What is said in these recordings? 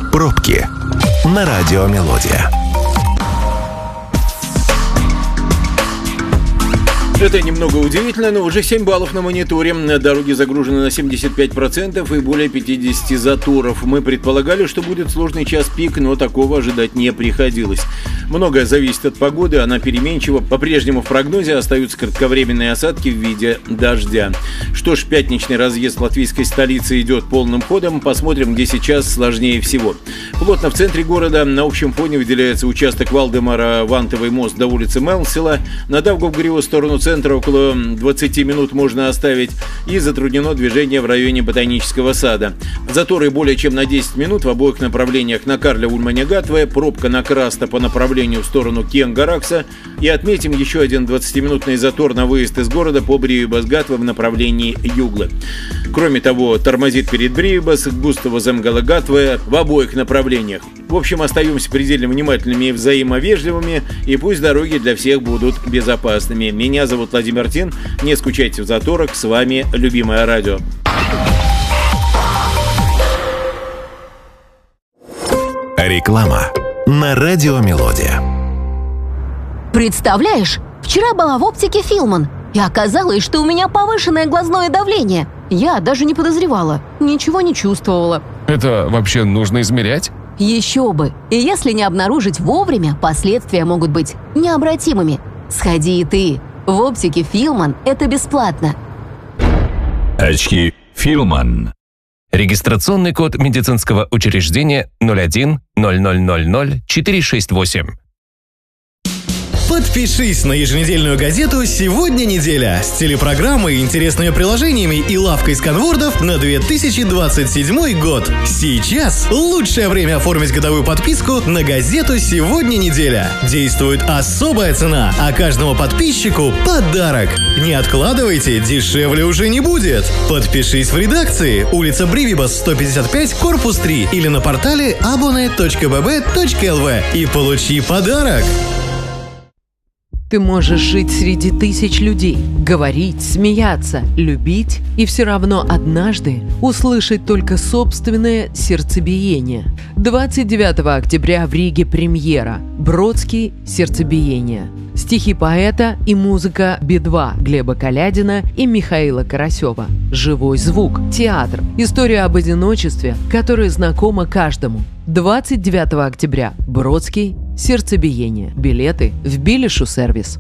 Пробки на радио «Мелодия». Это немного удивительно, но уже 7 баллов на мониторе. Дороги загружены на 75% и более 50 заторов. Мы предполагали, что будет сложный час пик, но такого ожидать не приходилось. Многое зависит от погоды, она переменчива. По-прежнему в прогнозе остаются кратковременные осадки в виде дождя. Что ж, пятничный разъезд латвийской столицы идет полным ходом. Посмотрим, где сейчас сложнее всего. Плотно в центре города на общем фоне выделяется участок Валдемара-Вантовый мост до улицы Мелсела. На Даугавгрию в сторону центра около 20 минут можно оставить, и затруднено движение в районе Ботанического сада. Заторы более чем на 10 минут в обоих направлениях на Карля-Ульмане-Гатве, пробка на Краста по направлению в сторону Кенгаракса, и отметим еще один 20-минутный затор на выезд из города по Бриебас-Гатве в направлении Юглы. Кроме того, тормозит перед Бриебас, Густаво-Земгала-Гатве в обоих направлениях. В общем, остаемся предельно внимательными и взаимовежливыми, и пусть дороги для всех будут безопасными. Меня зовут Владимир Тин. Не скучайте в заторах. С вами любимое радио. Реклама на радио «Мелодия». Представляешь, вчера была в оптике Филман, и оказалось, что у меня повышенное глазное давление. Я даже не подозревала, ничего не чувствовала. Это вообще нужно измерять? Еще бы! И если не обнаружить вовремя, последствия могут быть необратимыми. Сходи и ты. В оптике Филман это бесплатно. Очки Филман. Регистрационный код медицинского учреждения 01 0000 468. Подпишись на еженедельную газету «Сегодня неделя» с телепрограммой, интересными приложениями и лавкой сканвордов на 2027 год. Сейчас лучшее время оформить годовую подписку на газету «Сегодня неделя». Действует особая цена, а каждому подписчику подарок. Не откладывайте, дешевле уже не будет. Подпишись в редакции, улица Бривибас, 155, корпус 3 или на портале abone.bb.lv и получи подарок. Ты можешь жить среди тысяч людей, говорить, смеяться, любить и все равно однажды услышать только собственное сердцебиение. 29 октября в Риге премьера «Бродский. Сердцебиение». Стихи поэта и музыка Би-2 Глеба Калядина и Михаила Карасева. Живой звук, театр, история об одиночестве, которая знакома каждому. 29 октября. Бродский. Сердцебиение. Билеты в Билишу сервис.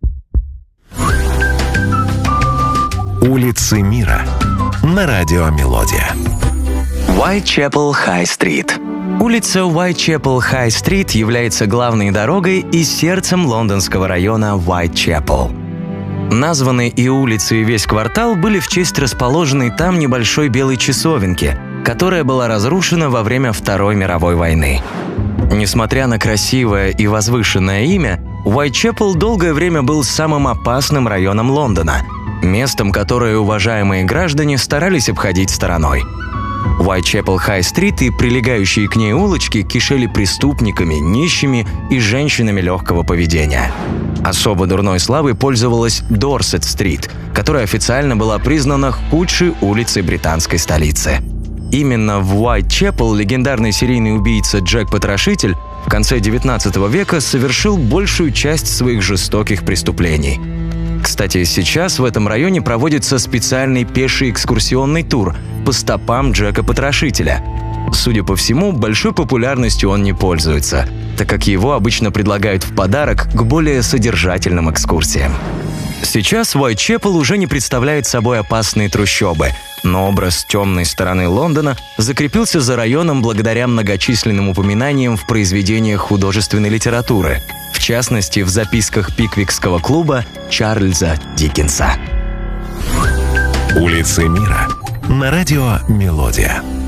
Улицы мира на радио «Мелодия». Уайтчепел Хай-стрит. Улица Уайтчепел Хай-стрит является главной дорогой и сердцем лондонского района Уайтчепел. Названы и улицы, и весь квартал были в честь расположенной там небольшой белой часовенки, которая была разрушена во время Второй мировой войны. Несмотря на красивое и возвышенное имя, Уайтчепел долгое время был самым опасным районом Лондона, местом, которое уважаемые граждане старались обходить стороной. Уайтчепел Хай-стрит и прилегающие к ней улочки кишели преступниками, нищими и женщинами легкого поведения. Особо дурной славой пользовалась Дорсет-стрит, которая официально была признана худшей улицей британской столицы. Именно в Уайтчепел легендарный серийный убийца Джек Потрошитель в конце XIX века совершил большую часть своих жестоких преступлений. Кстати, сейчас в этом районе проводится специальный пеший экскурсионный тур по стопам Джека Потрошителя. Судя по всему, большой популярностью он не пользуется, так как его обычно предлагают в подарок к более содержательным экскурсиям. Сейчас Уайтчепел уже не представляет собой опасные трущобы, но образ темной стороны Лондона закрепился за районом благодаря многочисленным упоминаниям в произведениях художественной литературы, в частности, в записках Пиквикского клуба Чарльза Диккенса. Улицы мира на радио «Мелодия».